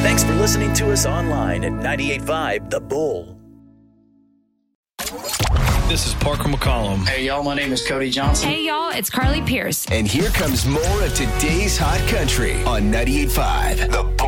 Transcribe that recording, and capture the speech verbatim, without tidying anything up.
Thanks for listening to us online at ninety-eight point five The Bull. This is Parker McCollum. Hey, y'all, my name is Cody Johnson. Hey, y'all, it's Carly Pierce. And here comes more of today's hot country on ninety-eight point five The Bull.